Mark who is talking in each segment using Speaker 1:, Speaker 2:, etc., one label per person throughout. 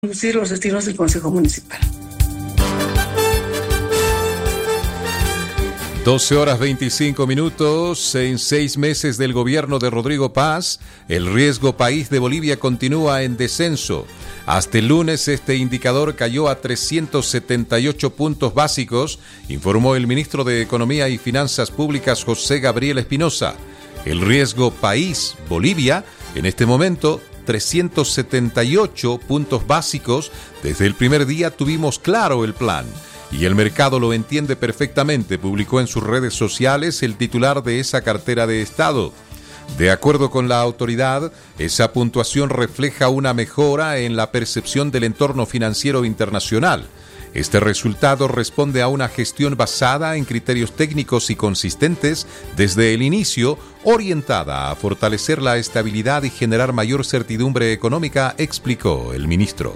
Speaker 1: Reducir los destinos del Consejo Municipal.
Speaker 2: 12:25. En 6 meses del gobierno de Rodrigo Paz, el riesgo país de Bolivia continúa en descenso. Hasta el lunes este indicador cayó a 378 puntos básicos, informó el ministro de Economía y Finanzas Públicas José Gabriel Espinosa. El riesgo país Bolivia, en este momento, 378 puntos básicos. Desde el primer día tuvimos claro el plan y el mercado lo entiende perfectamente, publicó en sus redes sociales el titular de esa cartera de Estado. De acuerdo con la autoridad, esa puntuación refleja una mejora en la percepción del entorno financiero internacional. Este resultado responde a una gestión basada en criterios técnicos y consistentes desde el inicio, orientada a fortalecer la estabilidad y generar mayor certidumbre económica, explicó el ministro.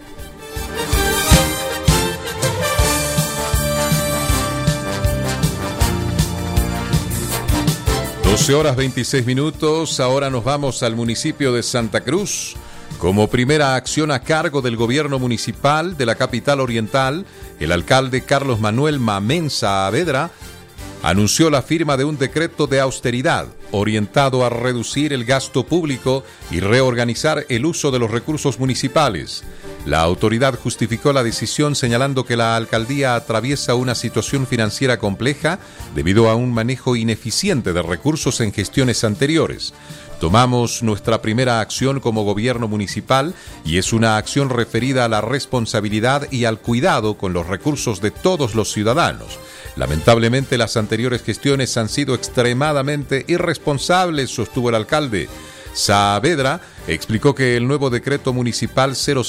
Speaker 2: 12:26. Ahora nos vamos al municipio de Santa Cruz. Como primera acción a cargo del gobierno municipal de la capital oriental, el alcalde Carlos Manuel Mamén Saavedra anunció la firma de un decreto de austeridad orientado a reducir el gasto público y reorganizar el uso de los recursos municipales. La autoridad justificó la decisión señalando que la alcaldía atraviesa una situación financiera compleja debido a un manejo ineficiente de recursos en gestiones anteriores. Tomamos nuestra primera acción como gobierno municipal y es una acción referida a la responsabilidad y al cuidado con los recursos de todos los ciudadanos. Lamentablemente, las anteriores gestiones han sido extremadamente irresponsables, sostuvo el alcalde. Saavedra explicó que el nuevo decreto municipal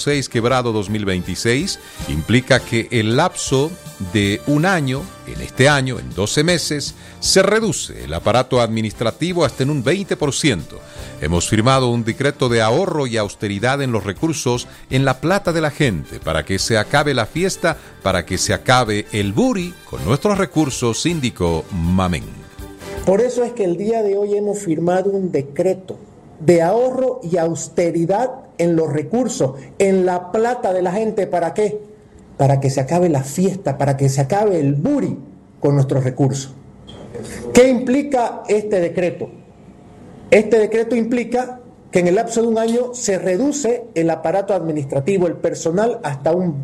Speaker 2: 06/2026 implica que el lapso de un año, en este año, en 12 meses, se reduce el aparato administrativo hasta en un 20%. Hemos firmado un decreto de ahorro y austeridad en los recursos, en la plata de la gente, para que se acabe la fiesta, para que se acabe el buri con nuestros recursos, indicó Mamén.
Speaker 3: Por eso es que el día de hoy hemos firmado un decreto de ahorro y austeridad en los recursos, en la plata de la gente. ¿Para qué? Para que se acabe la fiesta, para que se acabe el buri con nuestros recursos. ¿Qué implica este decreto? Este decreto implica que en el lapso de un año se reduce el aparato administrativo, el personal, hasta un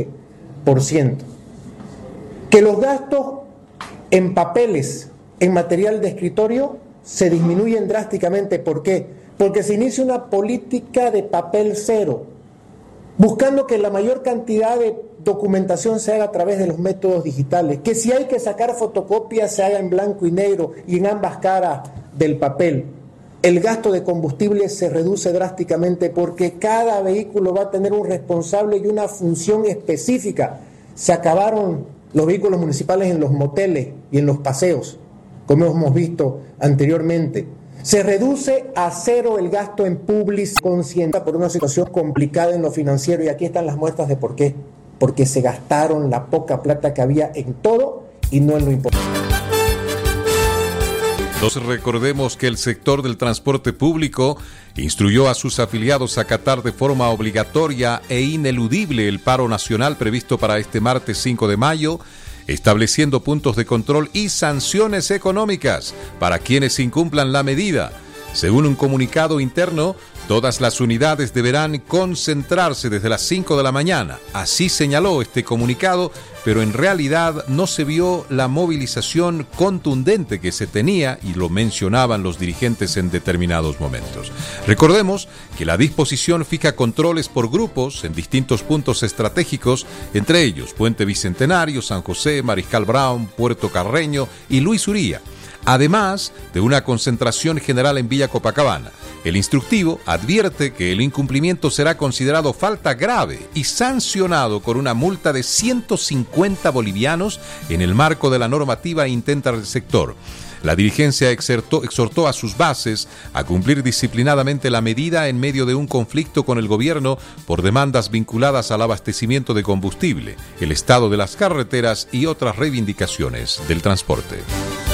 Speaker 3: 20%. Que los gastos en papeles, en material de escritorio, se disminuyen drásticamente. ¿Por qué? Porque se inicia una política de papel cero, buscando que la mayor cantidad de documentación se haga a través de los métodos digitales, que si hay que sacar fotocopias se haga en blanco y negro y en ambas caras del papel. El gasto de combustible se reduce drásticamente porque cada vehículo va a tener un responsable y una función específica. Se acabaron los vehículos municipales en los moteles y en los paseos, como hemos visto anteriormente. Se reduce a cero el gasto en publicidad consciente por una situación complicada en lo financiero, y aquí están las muestras de por qué. Porque se gastaron la poca plata que había en todo y no en lo importante.
Speaker 2: Entonces recordemos que el sector del transporte público instruyó a sus afiliados a acatar de forma obligatoria e ineludible el paro nacional previsto para este martes 5 de mayo, estableciendo puntos de control y sanciones económicas para quienes incumplan la medida. Según un comunicado interno, todas las unidades deberán concentrarse desde las 5 de la mañana. Así señaló este comunicado, pero en realidad no se vio la movilización contundente que se tenía y lo mencionaban los dirigentes en determinados momentos. Recordemos que la disposición fija controles por grupos en distintos puntos estratégicos, entre ellos Puente Bicentenario, San José, Mariscal Brown, Puerto Carreño y Luis Uría, además de una concentración general en Villa Copacabana. El instructivo advierte que el incumplimiento será considerado falta grave y sancionado con una multa de 150 bolivianos en el marco de la normativa interna del sector. La dirigencia exhortó a sus bases a cumplir disciplinadamente la medida en medio de un conflicto con el gobierno por demandas vinculadas al abastecimiento de combustible, el estado de las carreteras y otras reivindicaciones del transporte.